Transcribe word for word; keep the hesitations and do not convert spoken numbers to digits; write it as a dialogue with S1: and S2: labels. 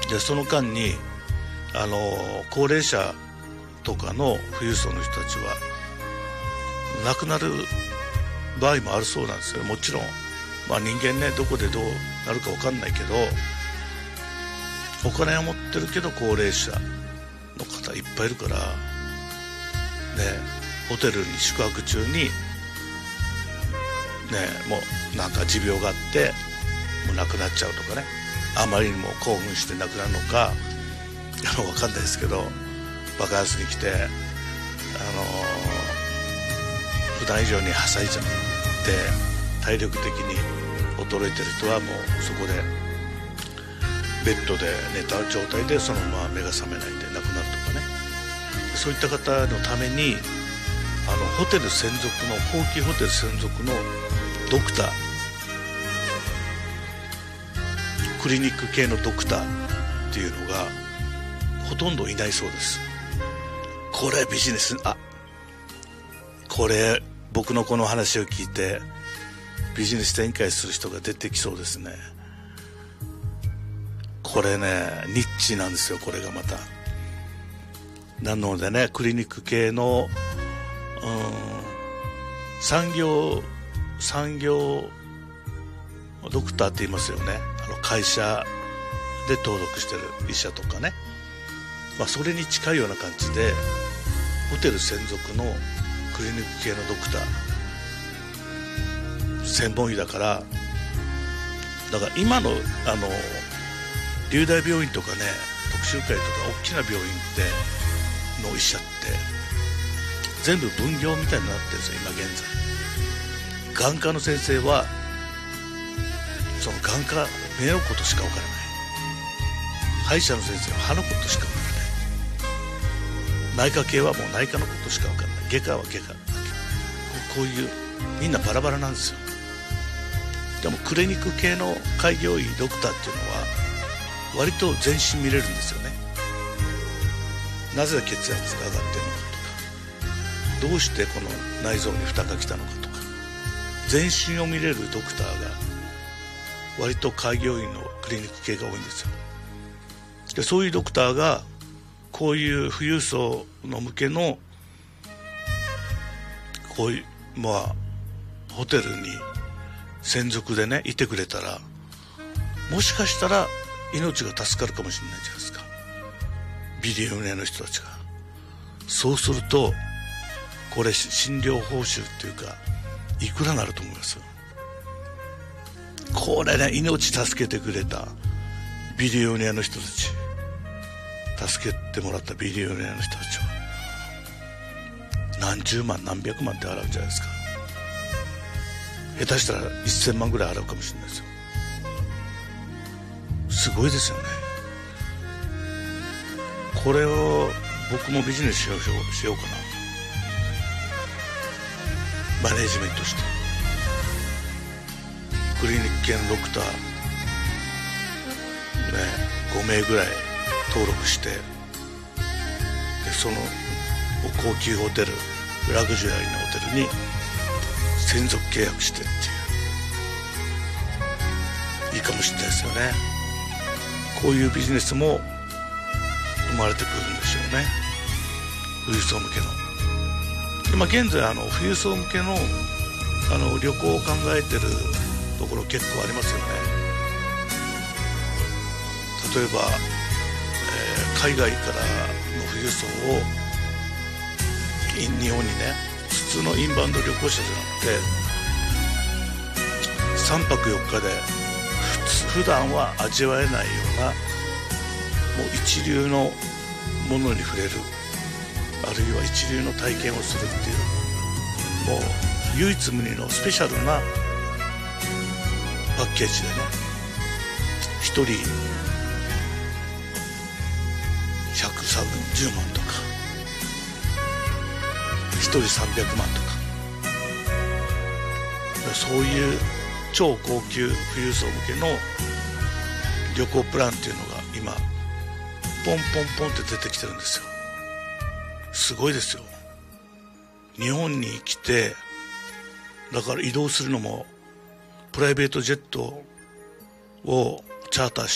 S1: でその間にあの高齢者とかの富裕層の人たちは亡くなる場合もあるそうなんですよ。もちろん、まあ、人間ねどこでどうなるか分かんないけど、お金は持ってるけど高齢者の方いっぱいいるからね、ホテルに宿泊中にねもうなんか持病があってもう亡くなっちゃうとかね、あまりにも興奮して亡くなるのかあの分かんないですけど、バカンスに来て、あのー、普段以上にはしゃいじゃって体力的に衰えてる人はもうそこでベッドで寝た状態でそのまま目が覚めないで亡くなるとかね、そういった方のためにあのホテル専属の高級ホテル専属のドクター、クリニック系のドクターっていうのがほとんどいないそうです。これビジネス、あ、これ僕のこの話を聞いてビジネス展開する人が出てきそうですね。これねニッチなんですよ、これがまた。なのでね、クリニック系の、うん、産業産業ドクターって言いますよね。あの会社で登録してる医者とかね、まあ、それに近いような感じでホテル専属のクリニック系のドクター専門医だから、だから今のあの流大病院とかね、特集会とか大きな病院っての医者って全部分業みたいになってるんですよ今現在。眼科の先生はその眼科目のことしか分からない、歯医者の先生は歯のことしか分からない、内科系はもう内科のことしか分からない、外科は外科だけ、こういうみんなバラバラなんですよ。でもクリニック系の開業医ドクターっていうのは割と全身見れるんですよね。なぜ血圧が上がってるのかとか、どうしてこの内臓に負担が来たのかとか、全身を見れるドクターが割と開業医のクリニック系が多いんですよ。でそういうドクターがこういう富裕層の向けのこういうまあホテルに専属でねいてくれたら、もしかしたら命が助かるかもしれないじゃないですか、ビリオネアの人たちが。そうするとこれ診療報酬っていうかいくらなると思います？これね、命助けてくれたビリオネアの人たち、助けてもらったビリオネアの人たちは何十万何百万って払うじゃないですか。下手したらせんまんぐらい払うかもしれないですよ。すごいですよね。これを僕もビジネスしようしようかな、マネージメントして。クリニック系のドクター、ね、ごめいぐらい登録して、でその高級ホテル、ラグジュアリーなホテルに専属契約してっていう、いいかもしれないですよね。こういうビジネスも生まれてくるんでしょうね、富裕層向けの。今現在あの富裕層向けのあの旅行を考えてるところ結構ありますよね。例えば、えー、海外からの富裕層を日本にね、普通のインバウンド旅行者じゃなくてさんぱくよっかで普段は味わえないようなもう一流のものに触れる、あるいは一流の体験をするっていう、もう唯一無二のスペシャルなパッケージでね、ひとりひゃくさんじゅうまんとかひとりさんびゃくまんとか、そういう超高級富裕層向けの旅行プランっていうのが今ポンポンポンって出てきてるんですよ。すごいですよ。日本に来て、だから移動するのもプライベートジェットをチャーターして